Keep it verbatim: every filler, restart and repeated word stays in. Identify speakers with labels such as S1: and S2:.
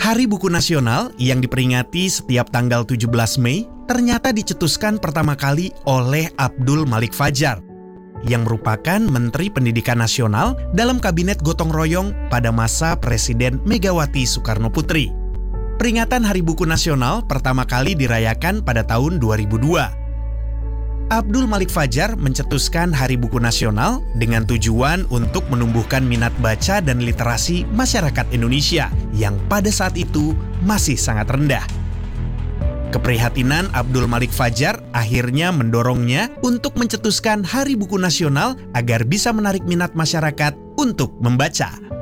S1: Hari Buku Nasional yang diperingati setiap tanggal tujuh belas Mei ternyata dicetuskan pertama kali oleh Abdul Malik Fajar yang merupakan Menteri Pendidikan Nasional dalam Kabinet Gotong Royong pada masa Presiden Megawati Soekarno Putri. Peringatan Hari Buku Nasional pertama kali dirayakan pada tahun dua ribu dua. Abdul Malik Fajar mencetuskan Hari Buku Nasional dengan tujuan untuk menumbuhkan minat baca dan literasi masyarakat Indonesia yang pada saat itu masih sangat rendah. Keprihatinan Abdul Malik Fajar akhirnya mendorongnya untuk mencetuskan Hari Buku Nasional agar bisa menarik minat masyarakat untuk membaca.